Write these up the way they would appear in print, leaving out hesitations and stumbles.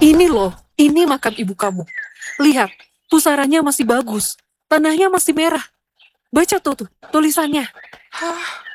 Ini loh, ini makam ibu kamu. Lihat, pusarannya masih bagus. Tanahnya masih merah. Baca tuh tulisannya. Hah,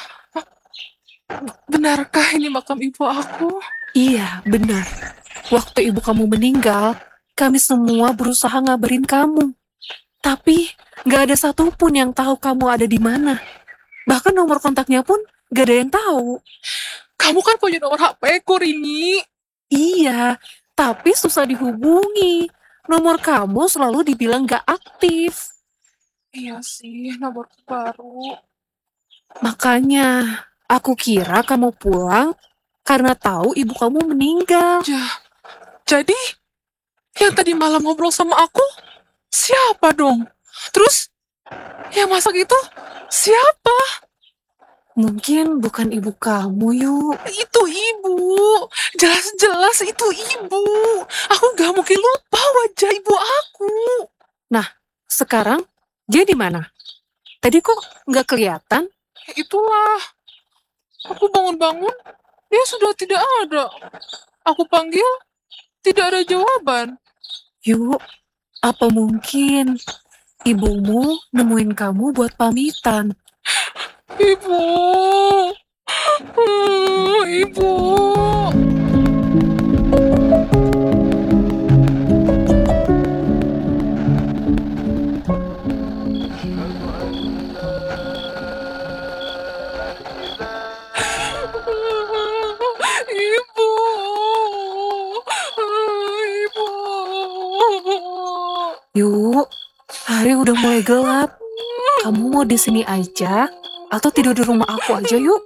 benarkah ini makam ibu aku? Iya, benar. Waktu ibu kamu meninggal, kami semua berusaha ngabarin kamu. Tapi, nggak ada satupun yang tahu kamu ada di mana. Bahkan nomor kontaknya pun nggak ada yang tahu. Kamu kan punya nomor HP ku, Rini. Iya, tapi susah dihubungi. Nomor kamu selalu dibilang nggak aktif. Iya sih, nomorku baru. Makanya, aku kira kamu pulang karena tahu ibu kamu meninggal. Jadi, yang tadi malam ngobrol sama aku, siapa dong? Terus, yang masak itu, siapa? Mungkin bukan ibu kamu, Yuk. Itu ibu. Jelas-jelas itu ibu. Aku gak mungkin lupa wajah ibu aku. Nah, sekarang dia di mana? Tadi kok nggak kelihatan? Itulah. Aku bangun-bangun, dia sudah tidak ada. Aku panggil, tidak ada jawaban. Yuk, apa mungkin ibumu nemuin kamu buat pamitan? Ibu. Ibu. Ibu. Ibu. Yuk, hari udah mulai gelap. Kamu mau di sini aja atau tidur di rumah aku aja, Yuk?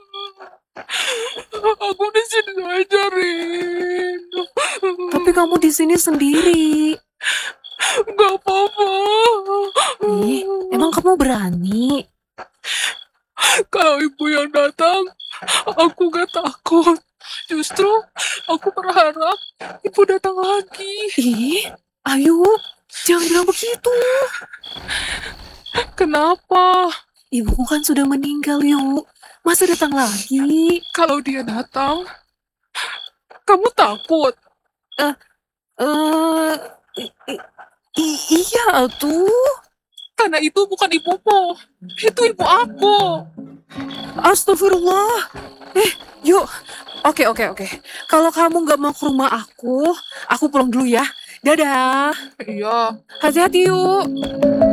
Aku di sini aja, Rin. Tapi kamu di sini sendiri. Gak apa-apa. Ih, emang kamu berani? Kalau ibu yang datang, aku gak takut. Justru aku berharap ibu datang lagi. Ih, ayo, jangan bilang begitu. Kenapa? Ibuku kan sudah meninggal, Yuk. Masa datang lagi? Kalau dia datang, kamu takut? Eh, eh, iya tuh. Karena itu bukan ibumu. Itu ibu aku. Astagfirullah. Yuk. Oke. Kalau kamu nggak mau ke rumah aku pulang dulu ya. Dadah. Iya. Hati-hati yuk.